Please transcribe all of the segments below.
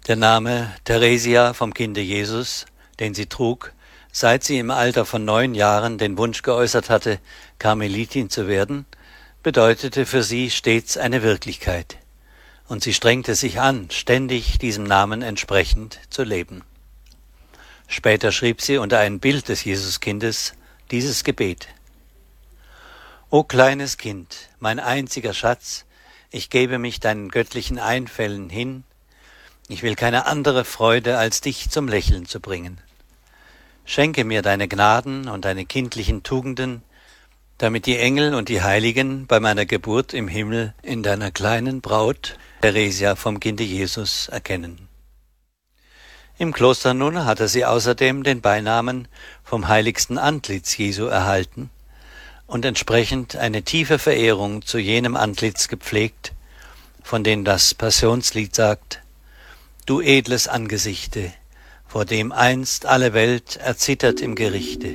Der Name Theresia vom Kinde Jesus, den sie trug, seit sie im Alter von 9 Jahren den Wunsch geäußert hatte, Karmelitin zu werden, bedeutete für sie stets eine Wirklichkeit, und sie strengte sich an, ständig diesem Namen entsprechend zu leben. Später schrieb sie unter ein Bild des Jesuskindes dieses Gebet: O kleines Kind, mein einziger Schatz, ich gebe mich deinen göttlichen Einfällen hin, ich will keine andere Freude, als dich zum Lächeln zu bringen. Schenke mir deine Gnaden und deine kindlichen Tugenden, damit die Engel und die Heiligen bei meiner Geburt im Himmel in deiner kleinen Braut, Theresia vom Kinde Jesus, erkennen. Im Kloster nun hatte sie außerdem den Beinamen vom heiligsten Antlitz Jesu erhalten und entsprechend eine tiefe Verehrung zu jenem Antlitz gepflegt, von dem das Passionslied sagt: Du edles Angesichte, vor dem einst alle Welt erzittert im Gerichte.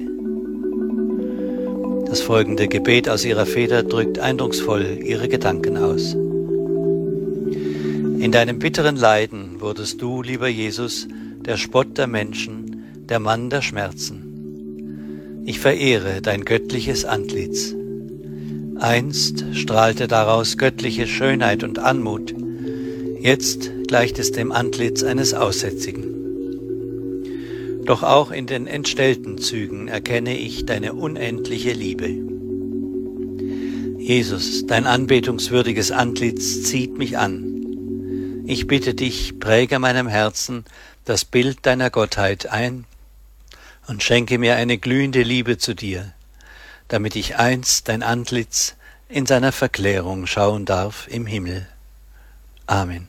Das folgende Gebet aus ihrer Feder drückt eindrucksvoll ihre Gedanken aus. In deinem bitteren Leiden wurdest du, lieber Jesus, der Spott der Menschen, der Mann der Schmerzen. Ich verehre dein göttliches Antlitz. Einst strahlte daraus göttliche Schönheit und Anmut, jetzt gleicht es dem Antlitz eines Aussätzigen. Doch auch in den entstellten Zügen erkenne ich deine unendliche Liebe. Jesus, dein anbetungswürdiges Antlitz zieht mich an. Ich bitte dich, präge meinem Herzen das Bild deiner Gottheit ein und schenke mir eine glühende Liebe zu dir, damit ich einst dein Antlitz in seiner Verklärung schauen darf im Himmel. Amen.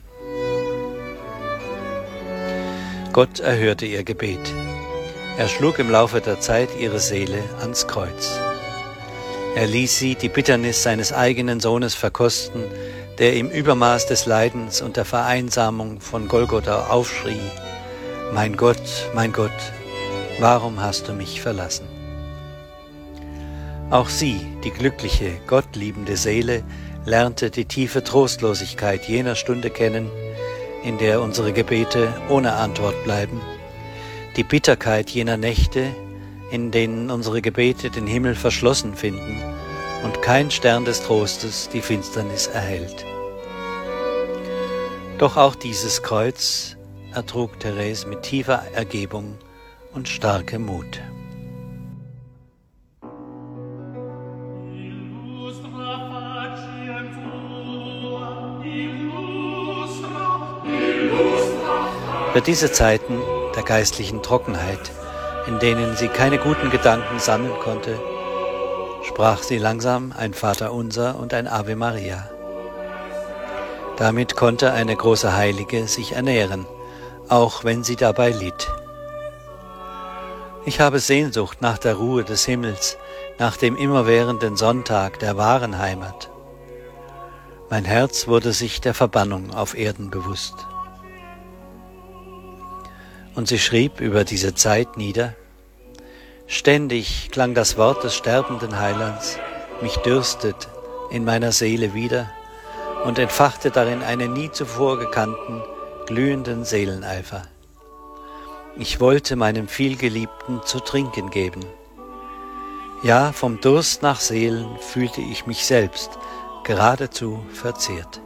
Gott erhörte ihr Gebet. Er schlug im Laufe der Zeit ihre Seele ans Kreuz. Er ließ sie die Bitternis seines eigenen Sohnes verkosten, der im Übermaß des Leidens und der Vereinsamung von Golgotha aufschrie: Mein Gott, warum hast du mich verlassen? Auch sie, die glückliche, gottliebende Seele, lernte die tiefe Trostlosigkeit jener Stunde kennen, in der unsere Gebete ohne Antwort bleiben, die Bitterkeit jener Nächte, in denen unsere Gebete den Himmel verschlossen finden und kein Stern des Trostes die Finsternis erhellt. Doch auch dieses Kreuz ertrug Therese mit tiefer Ergebung und starkem Mut. Für diese Zeiten der geistlichen Trockenheit, in denen sie keine guten Gedanken sammeln konnte, sprach sie langsam ein Vaterunser und ein Ave Maria. Damit konnte eine große Heilige sich ernähren, auch wenn sie dabei litt. Ich habe Sehnsucht nach der Ruhe des Himmels, nach dem immerwährenden Sonntag der wahren Heimat. Mein Herz wurde sich der Verbannung auf Erden bewusst. Und sie schrieb über diese Zeit nieder: Ständig klang das Wort des sterbenden Heilands, mich dürstet in meiner Seele wieder und entfachte darin einen nie zuvor gekannten, glühenden Seeleneifer. Ich wollte meinem Vielgeliebten zu trinken geben. Ja, vom Durst nach Seelen fühlte ich mich selbst geradezu verzehrt.